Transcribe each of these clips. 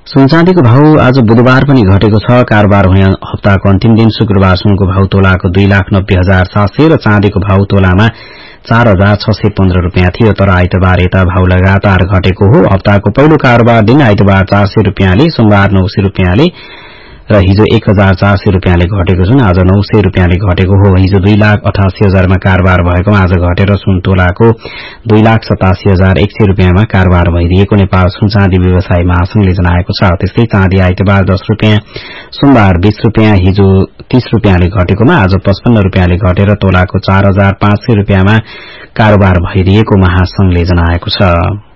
सुनचाँदीको भाव आज बुधबार पनि घटेको छ। कारोबार हुने हप्ताको अन्तिम दिन शुक्रबार सुनको भाव तोलाको 2,90,700 र चाँदीको भाव तोलामा 4,615 रुपियाँ थियो। तर आइतबार यता भाव लगातार घटेको हो। हप्ताको पहिलो कारोबार दिन आइतबार 400 रुपियाँले, सोमबार 900 रुपियाँले र हिजो 1,400 रुपियाँले घटेको जुन आज 900 रुपियाँले घटेको हो। हिजो 2,88,000 मा कारोबार भएकोमा आज घटेर सुन तोलाको 2,87,100 रुपियाँमा कारोबार भइरहेको नेपाल सुनचाँदी व्यवसायी महासंघले जनाएको छ। त्यस्तै चाँदी आइतबार 10 रुपियाँ, सोमबार 20 रुपियाँ, हिजो 30 रुपियाँले घटेकोमा आज 55 रुपियाँले घटेर तोलाको 4,500 रुपियाँमा कारोबार भइरहेको महासंघले जनाएको छ।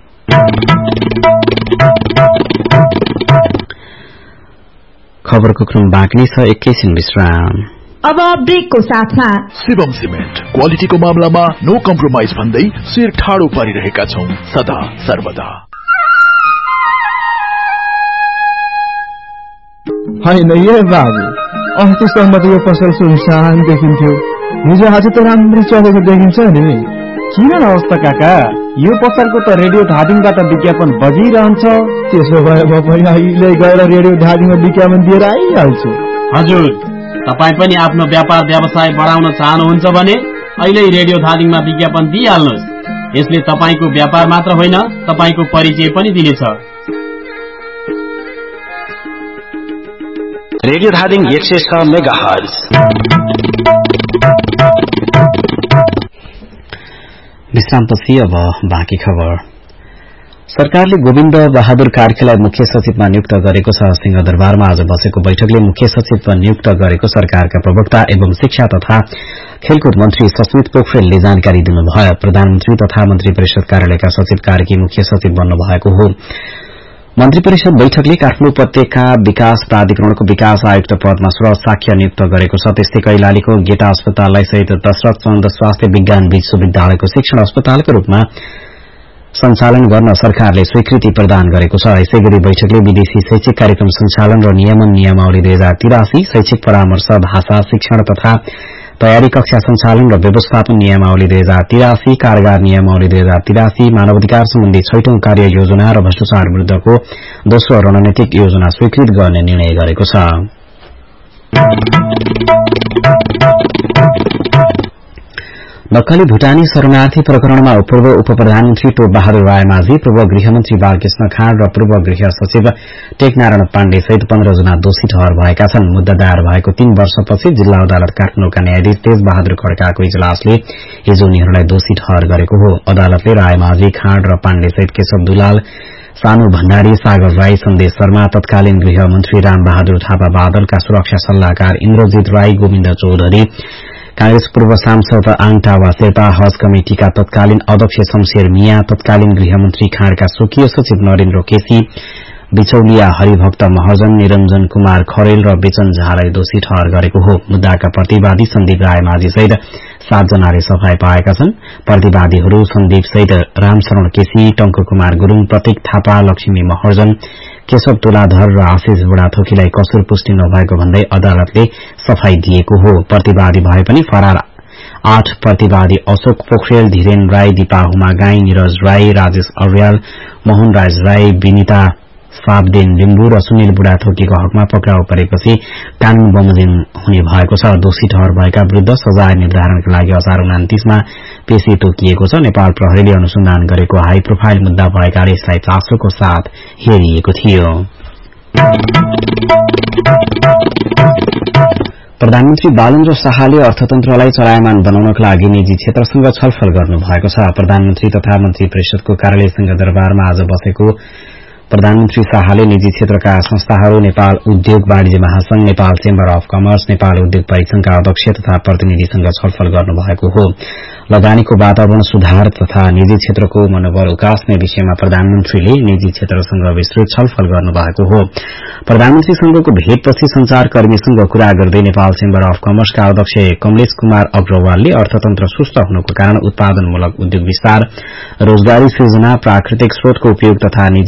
खबरको क्रम बाँकी नै छ, एकैछिन विश्राम। अब ब्रेकको साथमा शिवम सिमेन्ट क्वालिटीको मामलामा नो कम्प्रोमाइज भन्दै शिर ठाडो पारिरहेका छौं सदा सर्वदा। होइन ए बाबु, अस्तिसम्म त यो पसल सुनसान देखिन्थ्यो, हिजो आज त राम्रो चलेको देखिन्छ नि। किन अवस्था काका, यो पसलको त रेडियो धादिङबाट विज्ञापन बजिरहन्छ। त्यसो भए म पनि अहिले गएर रेडियो धादिङमा विज्ञापन दिएर आइहाल्छु। हजुर, तपाई पनि आफ्नो व्यापार व्यवसाय बढाउन चाहनुहुन्छ भने अहिले रेडियो धादिङमा विज्ञापन दिइहाल्नुहोस्। यसले तपाईको व्यापार मात्र होइन, तपाईको परिचय पनि दिनेछ। Radio Dhading 106 megahertz. विश्रामपछि अब बाँकी खबर। सरकारले गोविन्द बहादुर कार्कीलाई मुख्य सचिवमा नियुक्त गरेको छ। सिंहदरबारमा आज बसेको बैठकले मुख्य सचिव नियुक्त गरेको सरकारका प्रवक्ता एवं शिक्षा तथा खेलकुद मन्त्री सस्मित पोखरेलले जानकारी दिनुभयो। प्रधानमन्त्री तथा मन्त्री परिषद कार्यालयका सचिव कार्की मुख्य सचिव बन्नु भएको हो। मन्त्री परिषद बैठकले काठमाडौँ उपत्यका विकास प्राधिकरणको विकास आयुक्त पदमा सुरज साक्य नियुक्त गरेको छ। त्यस्तै कैलालीको गेटा अस्पताललाई सहित दशरथ चन्द स्वास्थ्य विज्ञान विश्वविद्यालयको शिक्षण अस्पतालको रूपमा सञ्चालन गर्न सरकारले स्वीकृति प्रदान गरेको छ। यसैगरी बैठकले विदेशी शैक्षिक कार्यक्रम सञ्चालन र नियमन नियमावली 2083, शैक्षिक परामर्श, भाषा शिक्षण तथा तयारी कक्षा सञ्चालन र व्यवस्थापन नियमावली 2083, कारगार नियमावली 2083, मानवाधिकार सम्बन्धी 6औं कार्य योजना र भ्रष्टाचार विरूद्धको दोस्रो रणनीतिक योजना स्वीकृत गर्ने निर्णय गरेको छ। नक्कली भूटानी शरणार्थी प्रकरणमा पूर्व उप प्रधानमन्त्री टोप बहादुर रायमाझी, पूर्व गृहमन्त्री बालकृष्ण खाँड र पूर्व गृह सचिव टेकनारायण पाण्डे सहित 15 जना दोषी ठहर भएका छन्। मुद्दा दायर भएको 3 वर्षपछि जिल्ला अदालत काठमाडौँका न्यायाधीश तेज बहादुर खड्काको इजलासले हिजो उनीहरूलाई दोषी ठहर गरेको हो। अदालतले रायमाझी, खाँड र पाण्डे सहित केशव दुलाल, सानु भण्डारी, सागर राई, सन्देश शर्मा, तत्कालीन गृहमन्त्री रामबहादुर थापा बादलका सुरक्षा सल्लाहकार इन्द्रजित राई, गोविन्द चौधरी, कांग्रेस पूर्व सांसद आङटावा शेर्पा, हज कमिटिका तत्कालीन अध्यक्ष शमशेर मिया, तत्कालीन गृहमन्त्री खाँडका स्वकीय सचिव नरेन्द्र केसी, बिचौलिया हरिभक्त महर्जन, निरञ्जन कुमार खरेल र बेचन झालाई दोषी ठहर गरेको हो। मुद्दाका प्रतिवादी सन्दीप रायमाझी सहित 7 जनाले सफाई पाएका छन्। प्रतिवादीहरू सन्दीप सहित रामशरण केसी, टंक कुमार गुरूङ, प्रतीक थापा, लक्ष्मी महर्जन, केशव तुलाधर र आशिष बुढाथोकीलाई कसुर पुष्टि नभएको भन्दै अदालतले सफाई दिएको हो। प्रतिवादी भए पनि फरार 8 प्रतिवादी अशोक पोखरेल, धीरेन राई, दिपा हुमागाई, निरज राई, राजेश अर्याल, मोहनराज राई, विनिता साबदेन लिम्बू र सुनिल बुढाथोकीको हकमा पक्राउ परेपछि कानून बमोजिम हुने भएको छ। दोषी ठहर भएका विरूद्ध सजाय निर्धारणका लागि असार 29 मा पेशी तोकिएको छ। नेपाल प्रहरीले अनुसन्धान गरेको हाई प्रोफाइल मुद्दा भएकाले यसलाई चासोको साथ हेरिएको थियो। प्रधानमन्त्री बालेन्द्र शाहले अर्थतन्त्रलाई चलायमान बनाउनका लागि निजी क्षेत्रसँग छलफल गर्नुभएको छ। प्रधानमन्त्री तथा मन्त्री परिषदको कार्यालय सिंहदरबारमा आज बसेको प्रधानमन्त्री शाहले निजी क्षेत्रका संस्थाहरू, नेपाल उद्योग वाणिज्य महासंघ, Nepal chamber of commerce, Nepal उद्योग परिसंघका अध्यक्ष तथा प्रतिनिधिसँग छलफल गर्नुभएको हो। लगानीको वातावरण सुधार तथा निजी क्षेत्रको मनोबल उकास्ने विषयमा प्रधानमन्त्रीले निजी क्षेत्रसँग विस्तृत छलफल गर्नुभएको हो। प्रधानमन्त्रीसँगको भेटपछि संचारकर्मीसँग कुरा गर्दै नेपाल चेम्बर अफ कमर्सका अध्यक्ष कमलेश कुमार अग्रवालले अर्थतन्त्र सुस्त हुनुको कारण उत्पादनमूलक उद्योग विस्तार, रोजगारी सृजना, प्राकृतिक स्रोतको उपयोग तथा निजी क्षेत्रका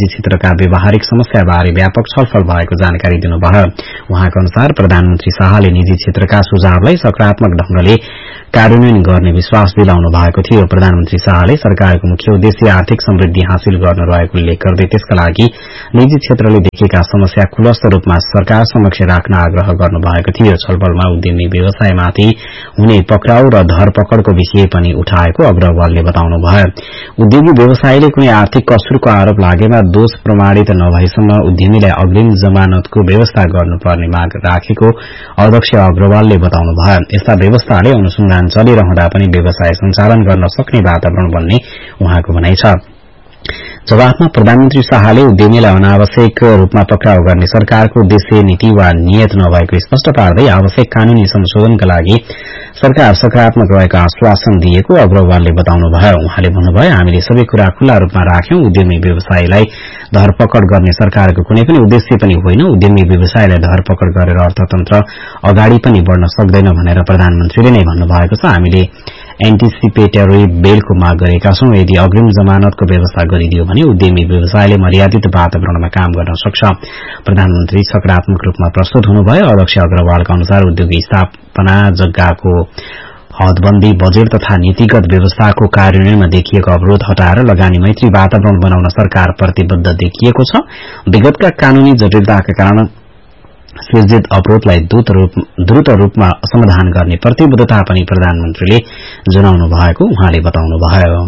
भएका व्यावहारिक समस्याबारे व्यापक छलफल भएको जानकारी दिनुभयो। उहाँको अनुसार प्रधानमन्त्री शाहले निजी क्षेत्रका सुझावलाई सकारात्मक ढंगले कार्यान्वयन गर्ने विश्वास दिलाउनु भएको थियो। प्रधानमन्त्री शाहले सरकारको मुख्य उद्देश्य आर्थिक समृद्धि हासिल गर्नु रहेको उल्लेख गर्दै त्यसका लागि निजी क्षेत्रले देखेका समस्या खुलस्त रूपमा सरकार समक्ष राख्न आग्रह गर्नुभएको थियो। छलफलमा उद्यमी व्यवसायमाथि हुने पक्राउ र धरपकड़को विषय पनि उठाएको अग्रवालले बताउनुभयो। उद्योगी व्यवसायले कुनै आर्थिक कसुरको आरोप लागेमा दोष प्रमाणित नभएसम्म उद्यमीलाई अग्रिम जमानतको व्यवस्था गर्नुपर्ने माग राखेको अध्यक्ष अग्रवालले बताउनुभयो। यस्ता व्यवस्थाले अनुसन्धान चलिरहँदा पनि व्यवसाय सञ्चालन गर्न सक्ने वातावरण बन्ने उहाँको भनाइ छ। जवाफमा प्रधानमन्त्री शाहले उद्यमीलाई अनावश्यक रूपमा पक्राउ गर्ने सरकारको उद्देश्य नीति वा नियत नभएको स्पष्ट पार्दै आवश्यक कानूनी संशोधनका लागि सरकार सकारात्मक रहेको आश्वासन दिएको अग्रवालले बताउनुभयो। उहाँले भन्नुभयो, हामीले सबै कुरा खुल्ला रूपमा राख्यौं। उद्यमी व्यवसायलाई धरपकड़ गर्ने सरकारको कुनै पनि उद्देश्य पनि होइन। उद्यमी व्यवसायलाई धरपकड़ गरेर अर्थतन्त्र अगाडि पनि बढ़न सक्दैन भनेर प्रधानमन्त्रीले नै भन्नुभएको छ। हामीले एन्टिसिपेटरी बेलको माग गरेका छौं। यदि अग्रिम जमानतको व्यवस्था गरिदियो भने उद्यमी व्यवसायले मर्यादित वातावरणमा काम गर्न सक्छ। प्रधानमन्त्री सकारात्मक रूपमा प्रस्तुत हुनुभयो। अध्यक्ष अग्रवालका अनुसार उद्योग स्थापना जग्गाको हदबन्दी, बजेट तथा नीतिगत व्यवस्थाको कार्यान्वयनमा देखिएको अवरोध हटाएर लगानी मैत्री वातावरण बनाउन सरकार प्रतिबद्ध देखिएको छ। विगतका कानूनी जटिलताका कारण सिर्जित अवरोधलाई द्रुत रूपमा समाधान गर्ने प्रतिबद्धता पनि प्रधानमन्त्रीले जनाउनु भएको उहाँले बताउनुभयो।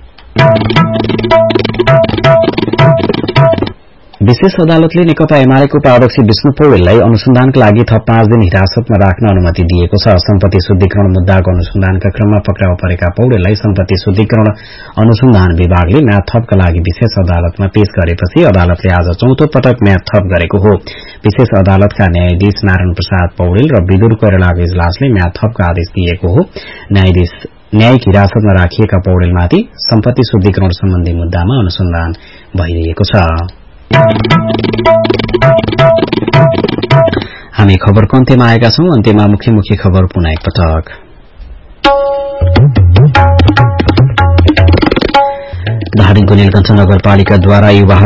विशेष अदालतले नेकपा एमालेको उपाध्यक्ष विष्णु पौडेललाई अनुसन्धानका लागि थप 5 दिन हिरासतमा राख्न अनुमति दिएको छ। सम्पत्ति शुद्धिकरण मुद्दाको अनुसन्धानका क्रममा पक्राउ परेका पौडेललाई सम्पत्ति शुद्धिकरण अनुसन्धान विभागले म्याद थपका लागि विशेष अदालतमा पेश गरेपछि अदालतले आज चौथो पटक म्याद थप गरेको हो। विशेष अदालतका न्यायाधीश नारायण प्रसाद पौडेल र विदुर कोइरालाको इजलासले म्याद थपका आदेश दिएको हो। न्यायिक हिरासतमा राखिएका पौडेलमाथि सम्पत्ति शुद्धिकरण सम्बन्धी मुद्दामा अनुसन्धान भइरहेको छ। हामी खबरको अन्त्यमा आएका छौं। अन्त्यमा मुख्य मुख्य खबर पुनः एकपटक। धादिङको नीलकण्ठ नगरपालिकाद्वारा युवा